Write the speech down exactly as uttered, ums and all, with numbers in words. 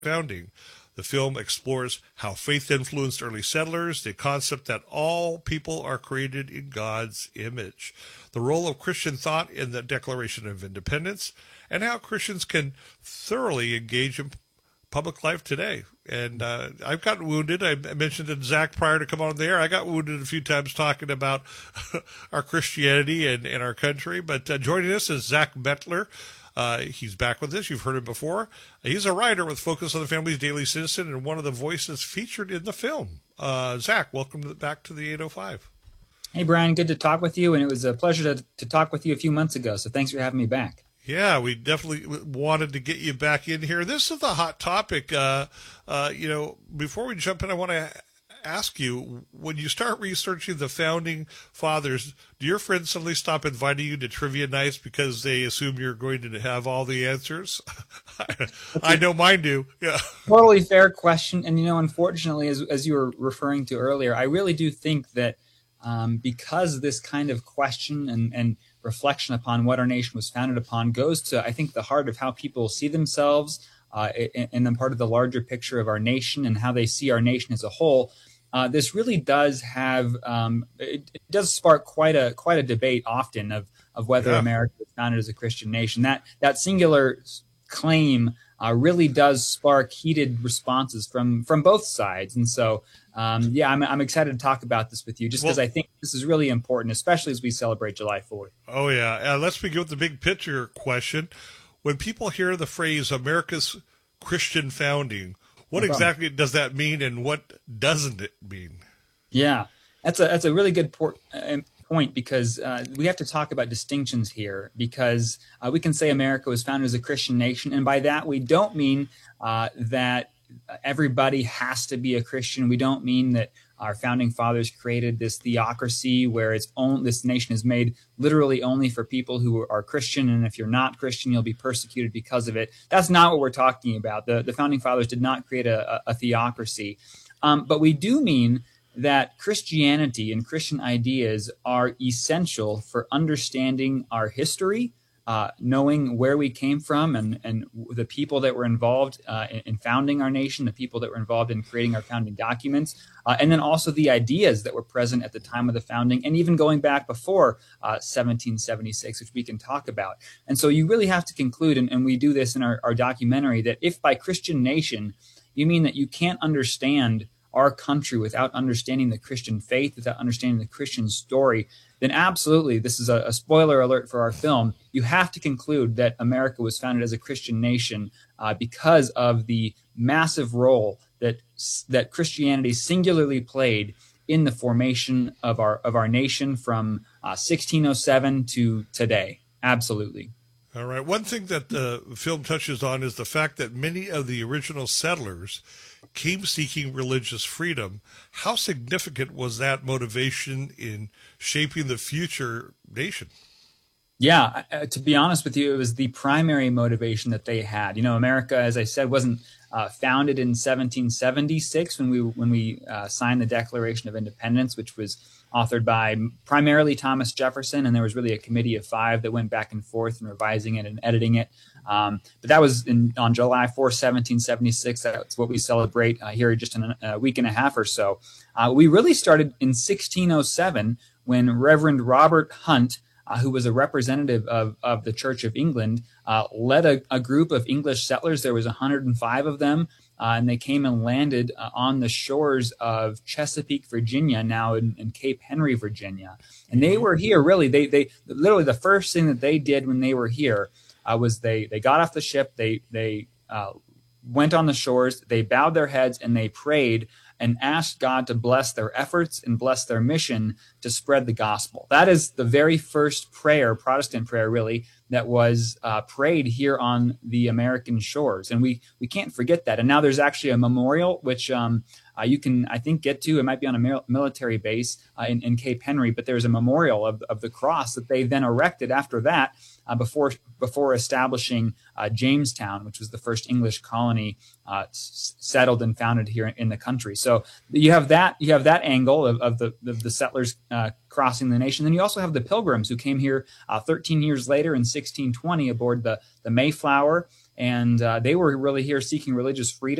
founding. The film explores how faith influenced early settlers, the concept that all people are created in God's image, the role of Christian thought in the Declaration of Independence, and how Christians can thoroughly engage in public life today. And uh, I've gotten wounded. I mentioned to Zach prior to come on the air, I got wounded a few times talking about our Christianity and, and our country. But uh, joining us is Zach Mettler. Uh, he's back with us. You've heard him before. He's a writer with Focus on the Family's Daily Citizen and one of the voices featured in the film. Uh, Zach, welcome to, back to the eight oh five. Hey, Brian, good to talk with you. And it was a pleasure to, to talk with you a few months ago. So thanks for having me back. Yeah, we definitely wanted to get you back in here. This is the hot topic. Uh, uh, you know, before we jump in, I want to ask you, when you start researching the founding fathers, do your friends suddenly stop inviting you to trivia nights because they assume you're going to have all the answers? I know mine do. Yeah. Totally fair question. And, you know, unfortunately, as, as you were referring to earlier, I really do think that um, because this kind of question and, and reflection upon what our nation was founded upon goes to, I think, the heart of how people see themselves uh, and then part of the larger picture of our nation and how they see our nation as a whole. Uh, this really does have um, it, it does spark quite a quite a debate often of of whether yeah. America was founded as a Christian nation. That that singular claim uh, really does spark heated responses from from both sides. And so, um, yeah, I'm I'm excited to talk about this with you, just because well, I think this is really important, especially as we celebrate July fourth. Oh yeah, uh, let's begin with the big picture question. When people hear the phrase America's Christian founding, what exactly does that mean, and what doesn't it mean? Yeah, that's a that's a really good por- uh, point, because uh, we have to talk about distinctions here, because uh, we can say America was founded as a Christian nation, and by that we don't mean uh, that everybody has to be a Christian. We don't mean that our founding fathers created this theocracy where it's only, this nation is made literally only for people who are Christian, and if you're not Christian, you'll be persecuted because of it. That's not what we're talking about. The, the founding fathers did not create a, a, a theocracy. Um, but we do mean that Christianity and Christian ideas are essential for understanding our history, Uh, knowing where we came from and, and the people that were involved uh, in, in founding our nation, the people that were involved in creating our founding documents, uh, and then also the ideas that were present at the time of the founding, and even going back before uh, seventeen seventy-six, which we can talk about. And so you really have to conclude, and, and we do this in our, our documentary, that if by Christian nation you mean that you can't understand our country without understanding the Christian faith, without understanding the Christian story, then absolutely, this is a, a spoiler alert for our film, you have to conclude that America was founded as a Christian nation uh, because of the massive role that that Christianity singularly played in the formation of our of our nation from uh, sixteen oh seven to today. Absolutely. All right. One thing that the film touches on is the fact that many of the original settlers came seeking religious freedom. How significant was that motivation in shaping the future nation? Yeah, uh, to be honest with you, it was the primary motivation that they had. You know, America, as I said, wasn't uh, founded in seventeen seventy-six when we when we uh, signed the Declaration of Independence, which was authored by primarily Thomas Jefferson, and there was really a committee of five that went back and forth and revising it and editing it. Um, but that was in, on July fourth, seventeen seventy-six. That's what we celebrate uh, here just in a, a week and a half or so. Uh, we really started in sixteen oh seven when Reverend Robert Hunt, uh, who was a representative of, of the Church of England, uh, led a, a group of English settlers. There was one hundred five of them. Uh, and they came and landed uh, on the shores of Chesapeake, Virginia, now in, in Cape Henry, Virginia. And they were here, really, they they literally the first thing that they did when they were here uh, was they they got off the ship, they they uh, went on the shores, they bowed their heads, and they prayed and asked God to bless their efforts and bless their mission to spread the gospel. That is the very first prayer, Protestant prayer, really, that was uh, prayed here on the American shores. And we we can't forget that. And now there's actually a memorial, which um, uh, you can, I think, get to. It might be on a mil- military base uh, in, in Cape Henry, but there's a memorial of, of the cross that they then erected after that uh, before before establishing uh, Jamestown, which was the first English colony uh, s- settled and founded here in, in the country. So you have that you have that angle of, of the of the settlers uh, crossing the nation. Then you also have the Pilgrims who came here uh, thirteen years later in sixteen twenty aboard the, the Mayflower. and uh, they were really here seeking religious freedom.